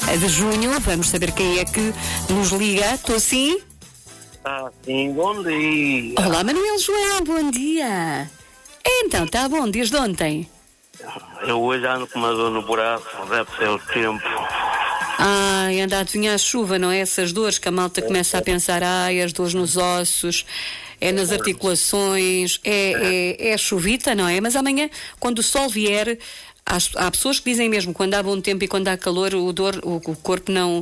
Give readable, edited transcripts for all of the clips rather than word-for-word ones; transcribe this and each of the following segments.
de junho. Vamos saber quem é que nos liga. Estou sim? Sim, bom dia. Olá, Manuel João, bom dia. Então, está bom, desde ontem? Eu hoje ando com uma dor no braço, deve ser o tempo. Ai, anda a adivinhar a chuva, não é? Essas dores que a malta começa a pensar, as dores nos ossos, é nas articulações, é a chuvita, não é? Mas amanhã, quando o sol vier, há pessoas que dizem mesmo, quando há bom tempo e quando há calor, o corpo não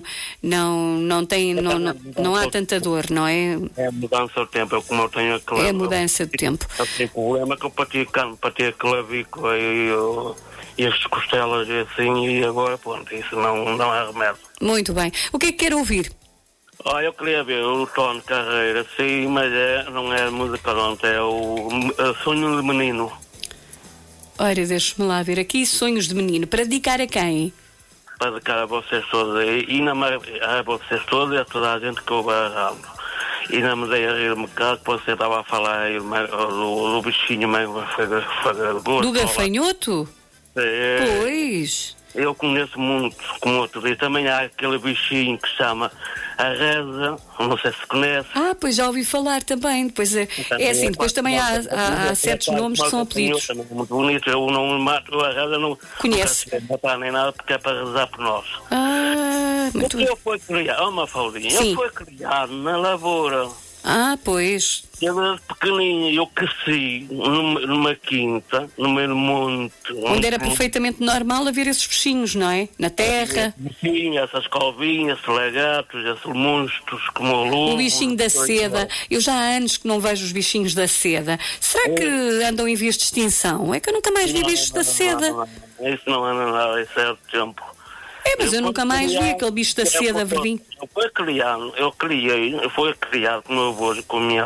há tanta dor, não é? É a mudança do tempo, é como eu tenho aquela... É a mudança de tempo. Eu tenho problema que eu parti a clavícula e as costelas e assim, e agora, pronto, isso não é remédio. Muito bem. O que é que quer ouvir? Eu queria ver o Tony Carreira, sim, mas não é música, pronto, é o Sonho de Menino. Ora, deixe-me lá ver aqui, sonhos de menino. Para dedicar a quem? Para dedicar a vocês todos aí, e a vocês todos e a toda a gente que ouve a rádio. E não me dei a rir um bocado, que você estava a falar aí do bichinho mesmo, foi gosto. Do gafanhoto? Pois. Eu conheço muito, como outro dia, também há aquele bichinho que se chama a reza, não sei se conhece. Pois já ouvi falar também, depois é assim, depois também há certos nomes que são apelidos. É muito bonito, eu não me mato, a reza não conhece. Não matar nem nada, porque é para rezar por nós. Muito bem. Eu fui criado, uma faldinha, eu fui criado na lavoura. Pois. Eu desde pequenininho, eu cresci numa quinta, no meio do monte. Onde era perfeitamente normal haver esses bichinhos, não é? Na terra. Sim, essas covinhas, esses lagartos, esses monstros como o lobo. O bichinho da seda. Eu já há anos que não vejo os bichinhos da seda. Será que andam em vias de extinção? É que eu nunca mais vi bichos da seda. Não, isso não anda nada, isso é o tempo. Mas eu nunca mais vi aquele bicho da seda verdinho. Eu fui criado com o meu avô, com a minha